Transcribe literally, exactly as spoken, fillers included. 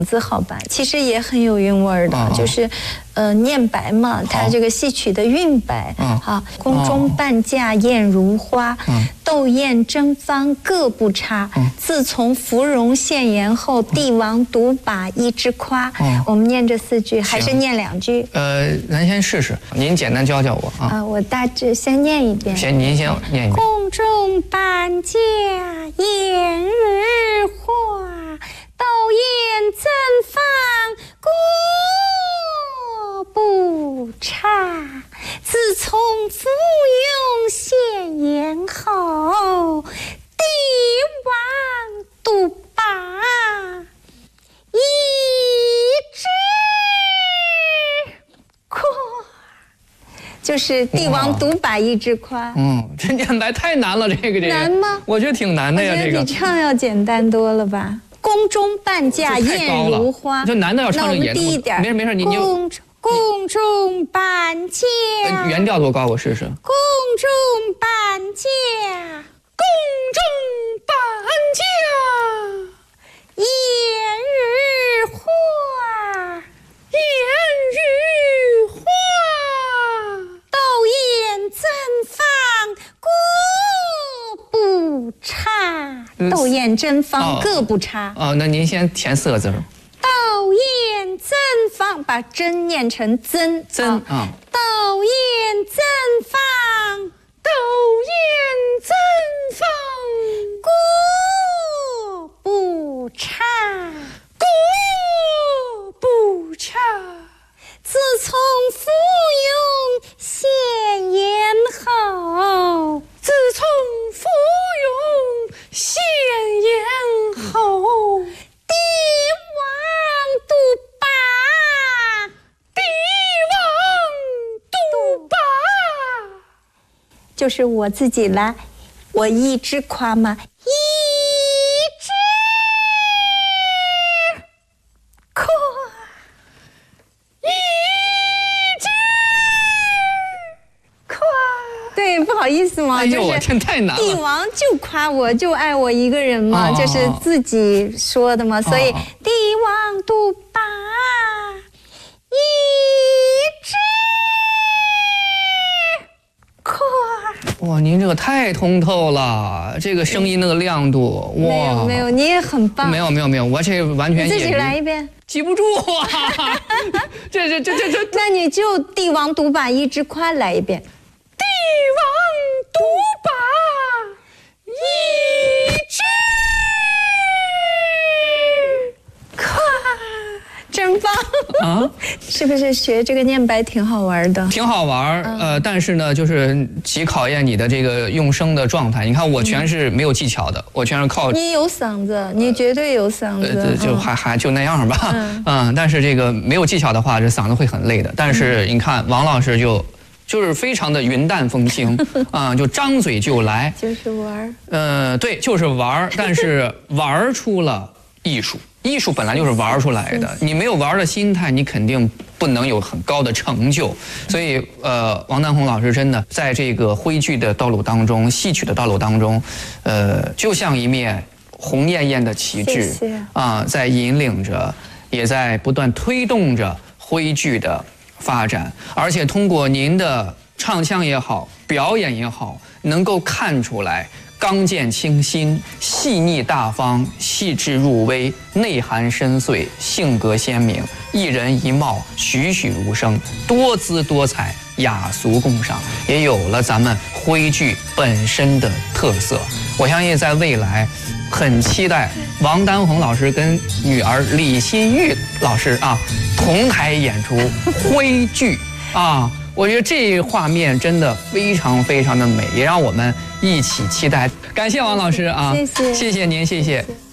字好吧，其实也很有韵味的， 哦、 就是，呃，念白嘛，它这个戏曲的韵白，好、哦，宫中半价艳如花，哦、斗艳争芳各不差。哦、自从芙蓉献颜后，帝王独把一枝夸。哦、我们念这四句，还是念两句？ 呃，咱先试试，您简单教教我啊。 啊，我大致先念一遍。 先，您先念一遍。 宫中半价艳如花。斗艳争芳过不差，自从芙蓉献颜后，帝王独把一枝夸。就是帝王独把一枝夸。 嗯，这念白太难了，这个这个难吗？ 我觉得挺难的呀，这个比唱要简单多了吧？宫中半价艳如花， 就男的要唱这演，低一点， 没事没事，你就宫宫中半价， 原调多高？我试试。 宫中半价， 宫中半价， 艳如花， 艳如花， 斗艳争芳各不差。斗艳争芳各不差。 哦，那您先填四个字。 斗艳争芳，把争念成增。 增啊。 斗艳争芳， 斗艳争芳， 各不差， 各不差。 自从芙蓉献颜后， 自从芙蓉献颜后， 帝王独把， 帝王独把， 就是我自己来，我一枝夸嘛，一枝夸， 一枝夸。 对，不好意思嘛， 哎呦，我天，太难了。 帝王就夸我，就爱我一个人嘛，哦、就是自己说的嘛，哦、所以帝王独把一枝夸。 哇，您这个太通透了，这个声音那个亮度，哇， 没有没有，你也很棒。 没有没有没有，我这完全你自己来一遍， 记不住啊。这这这这这， 那你就帝王独把一枝夸来一遍。 帝王独把一枝夸，真棒啊！是不是学这个念白挺好玩的？ 挺好玩，嗯、呃，但是呢，就是极考验你的这个用声的状态。你看，我全是没有技巧的，嗯、我全是靠。 你有嗓子，你绝对有嗓子。 呃，就还还就那样吧，嗯, 嗯，但是这个没有技巧的话，这嗓子会很累的。但是你看，王老师就。就是非常的云淡风轻啊、嗯，就张嘴就来， 就是玩儿。 呃，对，就是玩儿，但是玩出了艺术。艺术本来就是玩出来的，你没有玩的心态，你肯定不能有很高的成就。所以，呃，王丹红老师真的在这个徽剧的道路当中，戏曲的道路当中，呃，就像一面红艳艳的旗帜啊、呃，在引领着，也在不断推动着徽剧的发展，而且通过您的唱腔也好，表演也好，能够看出来刚健清新、细腻大方、细致入微、内涵深邃、性格鲜明、一人一貌、栩栩如生、多姿多彩、雅俗共赏，也有了咱们徽剧本身的特色。我相信在未来，很期待王丹红老师跟女儿李新玉老师啊同台演出徽剧啊，我觉得这画面真的非常非常的美，也让我们一起期待。感谢王老师啊， 谢谢， 谢谢您，谢谢。 谢谢。